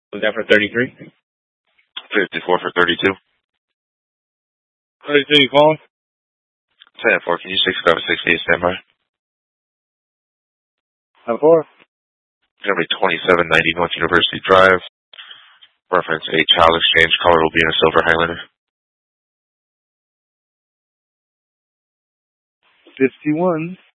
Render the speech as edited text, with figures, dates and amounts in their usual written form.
Was that for 33? 54 for 32. 32, you calling? 10-4, can you 6-5-6-8 standby? 10-4. It's going to be 2790 North University Drive. Reference a child exchange. Color will be in a silver Highlander. 51.